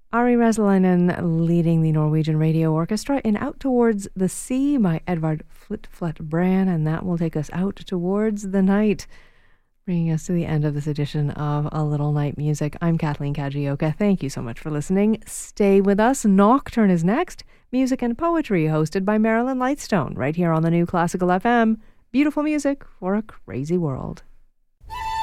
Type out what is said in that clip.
Ari Resalainen leading the Norwegian Radio Orchestra in Out Towards the Sea by Edvard Flitflet Bran, and that will take us out towards the night, bringing us to the end of this edition of A Little Night Music. I'm Kathleen Kajioka. Thank you so much for listening. Stay with us. Nocturne is next. Music and poetry hosted by Marilyn Lightstone right here on the New Classical FM. Beautiful music for a crazy world.